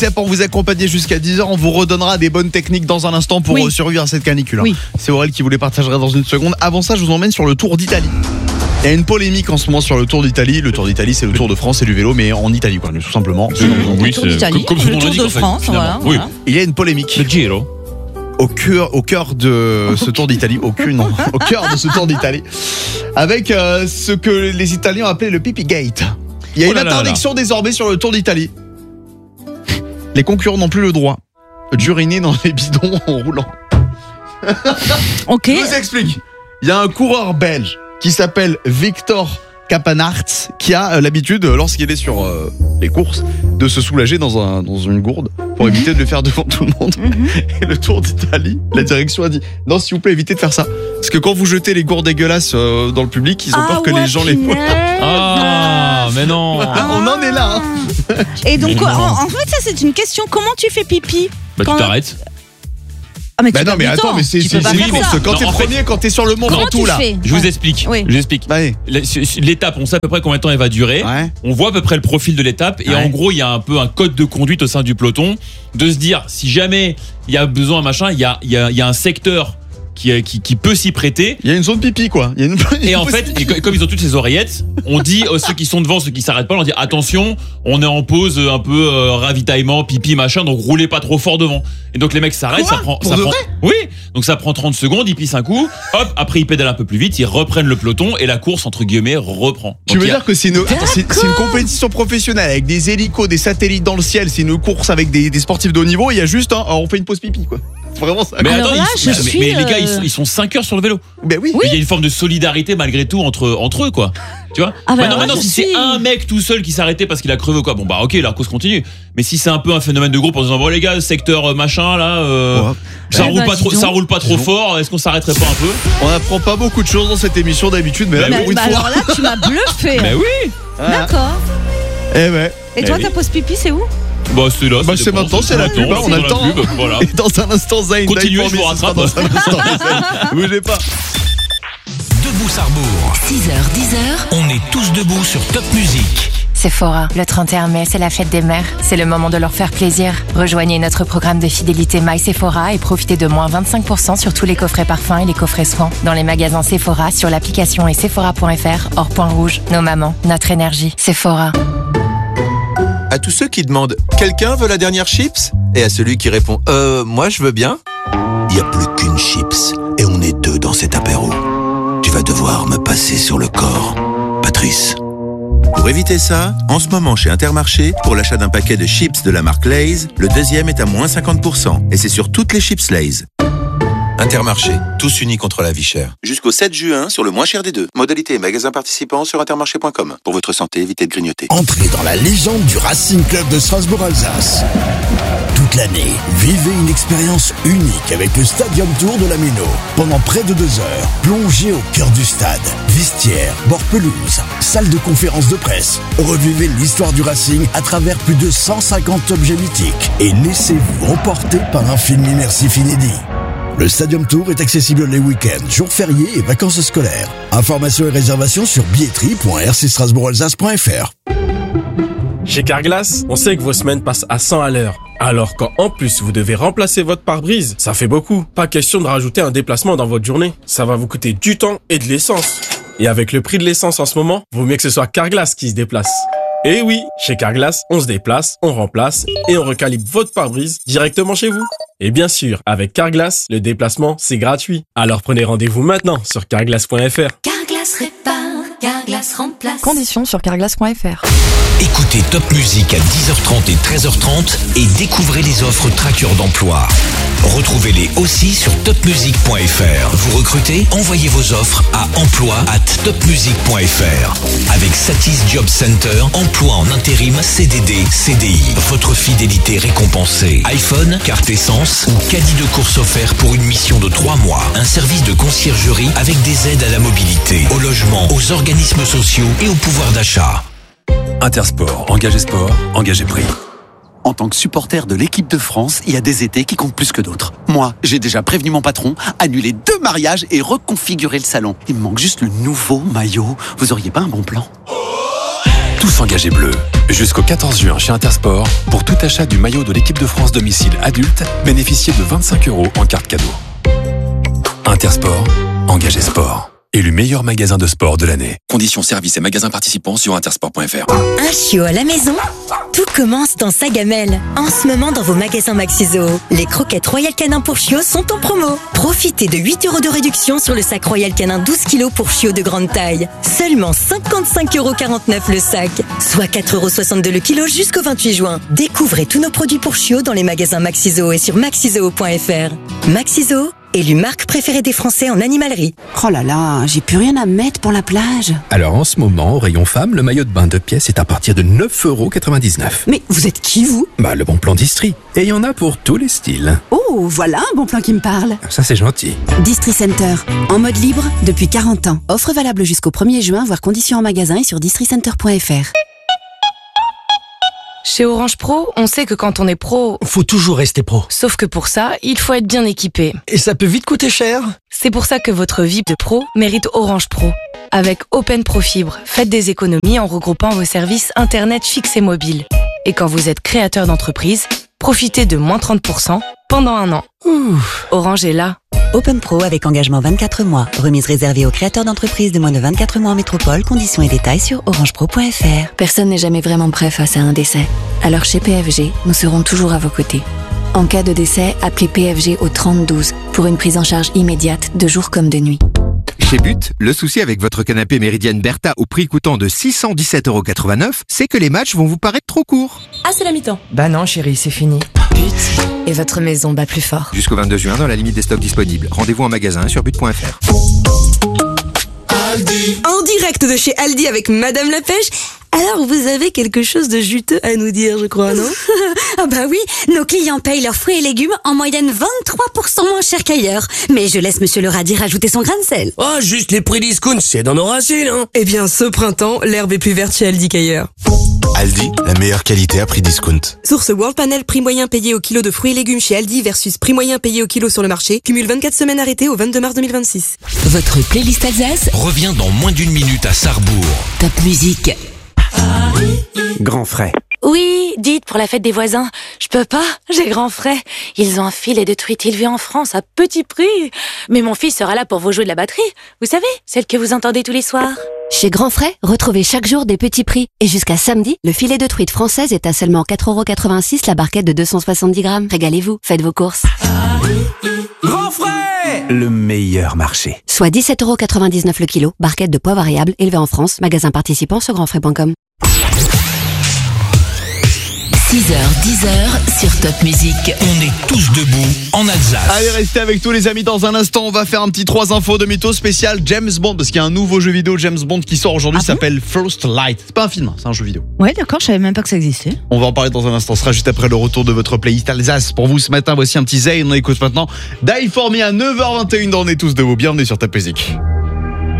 Tep, on vous accompagne jusqu'à 10h. On vous redonnera des bonnes techniques dans un instant pour survivre à cette canicule. Oui. C'est Aurel qui vous les partagera dans une seconde. Avant ça, je vous emmène sur le Tour d'Italie. Il y a une polémique en ce moment sur le Tour d'Italie. Le Tour d'Italie, c'est le Tour de France, c'est du vélo, mais en Italie, quoi, tout simplement. Oui, Tour d'Italie, comme son le nom Tour l'indique, de en fait, France, finalement. voilà. Il y a une polémique. Le Giro. Au cœur de ce Tour d'Italie, au cœur de ce Tour d'Italie, avec ce que les Italiens ont appelé le Pipi Gate. Il y a une interdiction désormais sur le Tour d'Italie. Les concurrents n'ont plus le droit d'uriner dans les bidons en roulant. Ok. Je vous explique. Il y a un coureur belge qui s'appelle Victor Campenaerts qui a l'habitude, lorsqu'il est sur les courses, de se soulager dans une gourde pour éviter de le faire devant tout le monde. Et le Tour d'Italie, la direction a dit non, s'il vous plaît, évitez de faire ça. Parce que quand vous jetez les gourdes dégueulasses dans le public, ils ont peur que les gens les voient. Ah, mais non. On en est là. Et donc, en fait, ça, c'est une question. Comment tu fais pipi Bah, tu t'arrêtes. Ah, mais Bah non, mais attends, mais c'est ça. quand t'es Non, en premier, quand t'es sur le Mont Comment Ventoux tu là. fais Je vous explique. Oui. Ouais. L'étape, on sait à peu près combien de temps elle va durer. Ouais. On voit à peu près le profil de l'étape. Et Ouais. en gros, il y a un peu un code de conduite au sein du peloton. De se dire, si jamais il y a besoin, machin, il y a un secteur qui peut s'y prêter. Il y a une zone pipi, quoi. Et en fait, comme ils ont toutes ces oreillettes, on dit ceux qui sont devant, ceux qui s'arrêtent pas, on dit attention, on est en pause un peu ravitaillement, pipi, machin, donc roulez pas trop fort devant. Et donc les mecs s'arrêtent, ça prend. Oui, donc ça prend 30 secondes, ils pissent un coup, hop, après ils pédalent un peu plus vite, ils reprennent le peloton et la course entre guillemets reprend. Tu veux dire que c'est une compétition professionnelle avec des hélicos, des satellites dans le ciel, c'est une course avec des sportifs de haut niveau, il y a juste on fait une pause pipi, quoi. C'est vraiment ça. Mais Alors attends, là, mais les gars, ils sont 5 heures sur le vélo. Ben oui. Mais il y a une forme de solidarité malgré tout entre eux, quoi. Tu vois? Ah bah Maintenant, alors là, si c'est un mec tout seul qui s'arrêtait parce qu'il a crevé ou quoi, bon bah ok, la course continue. Mais si c'est un peu un phénomène de groupe en disant bon les gars, secteur machin là, ça roule pas trop fort, est-ce qu'on s'arrêterait pas un peu? On apprend pas beaucoup de choses dans cette émission d'habitude, mais là pour une fois. Alors là, tu m'as bluffé. Mais oui. D'accord. Eh ouais. Et toi, ta pause pipi, c'est où? Bah c'est là. Bah c'est maintenant, c'est la pub, on a le temps. Voilà. Et dans un instant, Zayn. Continuez, je vous rattrape. Bougez pas. Debout Sarrebourg. 6h, 10h. On est tous debout sur Top Music. Sephora, le 31 mai, c'est la fête des mères. C'est le moment de leur faire plaisir. Rejoignez notre programme de fidélité My Sephora et profitez de moins 25% sur tous les coffrets parfums et les coffrets soins. Dans les magasins Sephora, sur l'application et sephora.fr, hors point rouge. Nos mamans, notre énergie. Sephora. À tous ceux qui demandent « Quelqu'un veut la dernière chips ?» et à celui qui répond « Moi je veux bien », il n'y a plus qu'une chips et on est deux dans cet apéro. Tu vas devoir me passer sur le corps, Patrice. Pour éviter ça, en ce moment chez Intermarché, pour l'achat d'un paquet de chips de la marque Lay's, le deuxième est à moins 50% et c'est sur toutes les chips Lay's. Intermarché, tous unis contre la vie chère. Jusqu'au 7 juin, sur le moins cher des deux. Modalité et magasins participants sur intermarché.com. Pour votre santé, évitez de grignoter. Entrez dans la légende du Racing Club de Strasbourg-Alsace. Toute l'année, vivez une expérience unique avec le Stadium Tour de la Méno. Pendant près de 2 heures, plongez au cœur du stade. Vestiaire, bord pelouse, salle de conférence de presse. Revivez l'histoire du Racing à travers plus de 150 objets mythiques. Et laissez-vous emporter par un film immersif inédit. Le Stadium Tour est accessible les week-ends, jours fériés et vacances scolaires. Informations et réservations sur billetterie.rcstrasbourgalsace.fr. Chez Carglass, on sait que vos semaines passent à 100 à l'heure. Alors quand en plus vous devez remplacer votre pare-brise, ça fait beaucoup. Pas question de rajouter un déplacement dans votre journée. Ça va vous coûter du temps et de l'essence. Et avec le prix de l'essence en ce moment, vaut mieux que ce soit Carglass qui se déplace. Et oui, chez Carglass, on se déplace, on remplace et on recalibre votre pare-brise directement chez vous. Et bien sûr, avec Carglass, le déplacement, c'est gratuit. Alors prenez rendez-vous maintenant sur carglass.fr. Carglass répare, Carglass remplace. Conditions sur carglass.fr. Écoutez Top Music à 10h30 et 13h30 et découvrez les offres trackers d'emploi. Retrouvez-les aussi sur topmusic.fr. Vous recrutez? Envoyez vos offres à emploi@topmusic.fr. Avec Satis Job Center, emploi en intérim, CDD, CDI. Votre fidélité récompensée. iPhone, carte essence ou caddie de course offert pour une mission de 3 mois. Un service de conciergerie avec des aides à la mobilité, au logement, aux organismes sociaux et au pouvoir d'achat. Intersport, engagé sport, engagé prix. En tant que supporter de l'équipe de France, il y a des étés qui comptent plus que d'autres. Moi, j'ai déjà prévenu mon patron, annulé 2 mariages et reconfiguré le salon. Il me manque juste le nouveau maillot. Vous auriez pas un bon plan ? tous engagés bleus. Jusqu'au 14 juin chez Intersport, pour tout achat du maillot de l'équipe de France domicile adulte, bénéficiez de 25 € en carte cadeau. Intersport, engagé sport. Élu meilleur magasin de sport de l'année. Conditions, services et magasins participants sur intersport.fr. Un chiot à la maison? Tout commence dans sa gamelle. En ce moment, dans vos magasins Maxiso, les croquettes Royal Canin pour chiots sont en promo. Profitez de 8 € de réduction sur le sac Royal Canin 12 kg pour chiots de grande taille. Seulement 55,49 € le sac, soit 4,62 € le kilo jusqu'au 28 juin. Découvrez tous nos produits pour chiots dans les magasins Maxiso et sur maxiso.fr. Maxiso, élu marque préférée des Français en animalerie. Oh là là, j'ai plus rien à mettre pour la plage. Alors en ce moment, au rayon femme, le maillot de bain 2 pièces est à partir de 9,99 €. Mais vous êtes qui, vous? Le bon plan d'Istrie. Et il y en a pour tous les styles. Oh, voilà un bon plan qui me parle. Ça, c'est gentil. Distri Center, en mode libre depuis 40 ans. Offre valable jusqu'au 1er juin, voire conditions en magasin et sur districenter.fr. Chez Orange Pro, on sait que quand on est pro, faut toujours rester pro. Sauf que pour ça, il faut être bien équipé. Et ça peut vite coûter cher. C'est pour ça que votre vie de pro mérite Orange Pro. Avec Open Pro Fibre, faites des économies en regroupant vos services Internet fixe et mobile. Et quand vous êtes créateur d'entreprise, profitez de moins 30% pendant 1 an. Orange est là. Open Pro avec engagement 24 mois. Remise réservée aux créateurs d'entreprises de moins de 24 mois en métropole. Conditions et détails sur orangepro.fr. Personne n'est jamais vraiment prêt face à un décès. Alors chez PFG, nous serons toujours à vos côtés. En cas de décès, appelez PFG au 3012 pour une prise en charge immédiate de jour comme de nuit. Chez But, le souci avec votre canapé Méridienne Bertha au prix coûtant de 617,89 €, c'est que les matchs vont vous paraître trop courts. Ah, c'est la mi-temps. Bah non chérie, c'est fini. But, et votre maison bat plus fort. Jusqu'au 22 juin dans la limite des stocks disponibles. Rendez-vous en magasin sur but.fr. En direct de chez Aldi avec Madame la Pêche. Alors, vous avez quelque chose de juteux à nous dire, je crois, non? Ah bah oui, nos clients payent leurs fruits et légumes en moyenne 23% moins cher qu'ailleurs. Mais je laisse Monsieur le radis rajouter son grain de sel. Oh, juste les prix discount, c'est dans nos racines, hein. Eh bien, ce printemps, l'herbe est plus verte chez Aldi qu'ailleurs. Aldi, la meilleure qualité à prix discount. Source World Panel, prix moyen payé au kilo de fruits et légumes chez Aldi versus prix moyen payé au kilo sur le marché. Cumule 24 semaines arrêtées au 22 mars 2026. Votre playlist Alsace Reviens dans moins d'1 minute à Sarrebourg. Top musique. Grand frais. Oui, dites pour la fête des voisins. Je peux pas, j'ai grand frais. Ils ont un filet de truite élevé en France à petit prix. Mais mon fils sera là pour vous jouer de la batterie. Vous savez, celle que vous entendez tous les soirs. Chez Grand Frais, retrouvez chaque jour des petits prix. Et jusqu'à samedi, le filet de truite française est à seulement 4,86 € la barquette de 270 grammes. Régalez-vous, faites vos courses. Grand frais, le meilleur marché. Soit 17,99 € le kilo, barquette de poids variable élevée en France. Magasin participant sur grandfrais.com. 6h, 10h sur Top Musique. On est tous debout en Alsace. Allez, restez avec tous les amis. Dans un instant, on va faire un petit 3 infos de mythos spécial James Bond. Parce qu'il y a un nouveau jeu vidéo James Bond qui sort aujourd'hui, s'appelle First Light. C'est pas un film, c'est un jeu vidéo. Ouais, d'accord, je savais même pas que ça existait. On va en parler dans un instant. Ce sera juste après le retour de votre playlist Alsace. Pour vous ce matin, voici un petit Zayn. On écoute maintenant Die For Me à 9h21 dans On est tous debout. Bienvenue sur Top Musique.